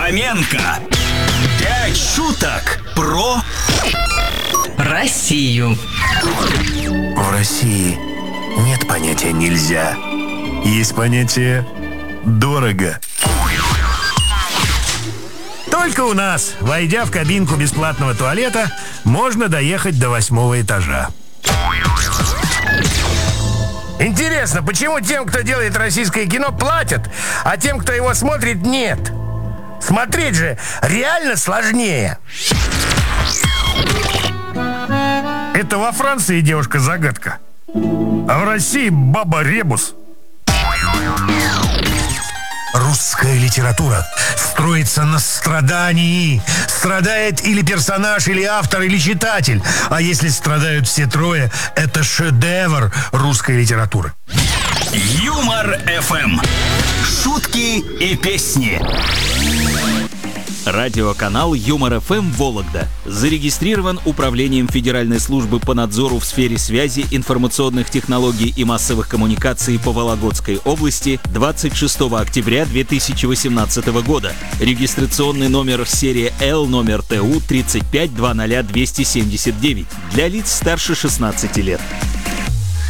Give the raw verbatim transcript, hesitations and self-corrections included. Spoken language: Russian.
Фоменко. Пять шуток про Россию. В России нет понятия «нельзя». Есть понятие «дорого». Только у нас, войдя в кабинку бесплатного туалета, можно доехать до восьмого этажа. Интересно, почему тем, кто делает российское кино, платят, а тем, кто его смотрит, нет? Смотреть же реально сложнее. Это во Франции девушка-загадка, а в России баба-ребус. Русская литература строится на страдании. Страдает или персонаж, или автор, или читатель. А если страдают все трое, это шедевр русской литературы. Юмор эф эм. Шутки и песни. Радиоканал Юмор эф эм Вологда зарегистрирован Управлением Федеральной службы по надзору в сфере связи, информационных технологий и массовых коммуникаций по Вологодской области двадцать шестого октября две тысячи восемнадцатого года. Регистрационный номер серия Л, номер ТУ тридцать пять двадцать двести семьдесят девять для лиц старше шестнадцати лет.